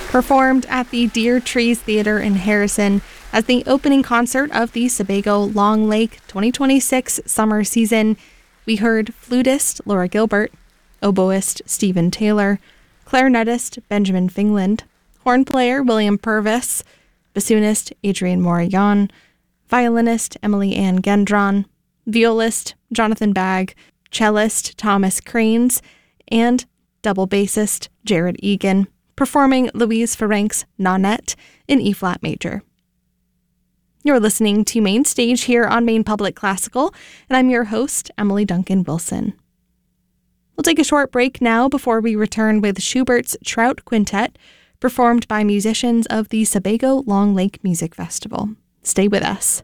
performed at the Deer Trees Theater in Harrison as the opening concert of the Sebago Long Lake 2026 summer season. We heard flutist Laura Gilbert, oboist Stephen Taylor, clarinetist Benjamin Fingland, horn player William Purvis, bassoonist Adrian Morayon, violinist Emily Ann Gendron, violist Jonathan Bagg, cellist Thomas Cranes, and double bassist Jared Egan, performing Louise Ferenc's Nanette in E-flat major. You're listening to Main Stage here on Maine Public Classical, and I'm your host, Emily Duncan Wilson. We'll take a short break now before we return with Schubert's Trout Quintet, performed by musicians of the Sebago Long Lake Music Festival. Stay with us.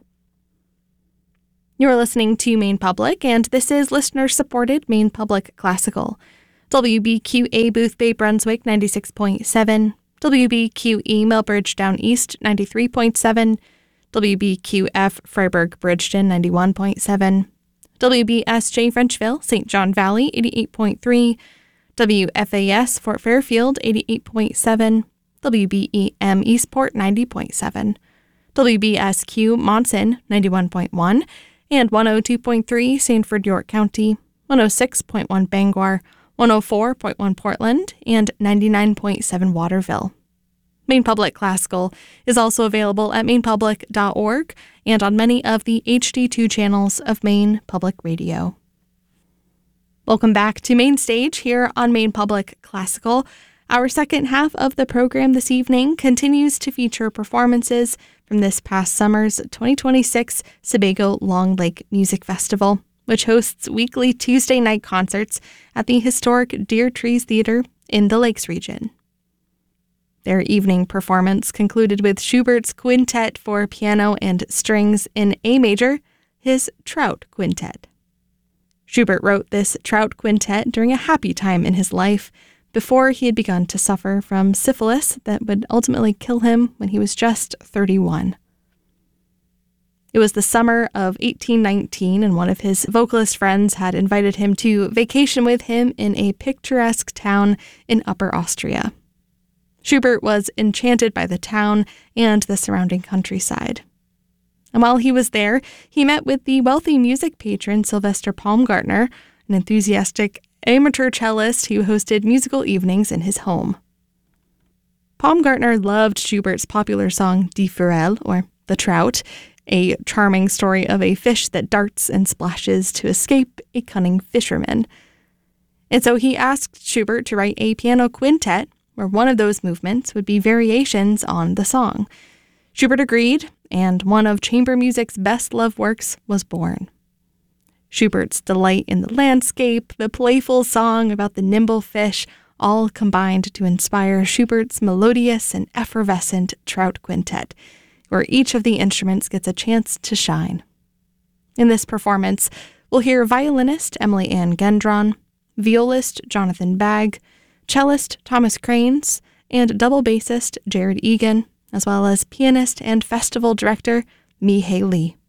You're listening to Maine Public, and this is listener-supported Maine Public Classical. WBQA Boothbay Brunswick 96.7, WBQE Millbridge Down East 93.7, WBQF Freiburg Bridgeton 91.7, WBSJ Frenchville St. John Valley 88.3, WFAS Fort Fairfield 88.7, WBEM Eastport 90.7, WBSQ Monson 91.1, and 102.3 Sanford York County, 106.1 Bangor, 104.1 Portland, and 99.7 Waterville. Maine Public Classical is also available at mainepublic.org and on many of the HD2 channels of Maine Public Radio. Welcome back to Main Stage here on Maine Public Classical. Our second half of the program this evening continues to feature performances from this past summer's 2026 Sebago Long Lake Music Festival, which hosts weekly Tuesday night concerts at the historic Deer Trees Theater in the Lakes region. Their evening performance concluded with Schubert's Quintet for piano and strings in A major, his Trout Quintet. Schubert wrote this Trout Quintet during a happy time in his life, before he had begun to suffer from syphilis that would ultimately kill him when he was just 31. It was the summer of 1819, and one of his vocalist friends had invited him to vacation with him in a picturesque town in Upper Austria. Schubert was enchanted by the town and the surrounding countryside. And while he was there, he met with the wealthy music patron Sylvester Palmgartner, an enthusiastic amateur cellist who hosted musical evenings in his home. Palmgartner loved Schubert's popular song Die Forelle, or The Trout, a charming story of a fish that darts and splashes to escape a cunning fisherman. And so he asked Schubert to write a piano quintet where one of those movements would be variations on the song. Schubert agreed, and one of chamber music's best-loved works was born. Schubert's delight in the landscape, the playful song about the nimble fish, all combined to inspire Schubert's melodious and effervescent Trout Quintet, where each of the instruments gets a chance to shine. In this performance, we'll hear violinist Emily Ann Gendron, violist Jonathan Bagg, cellist Thomas Cranes, and double bassist Jared Egan, as well as pianist and festival director Mi-Hye Lee.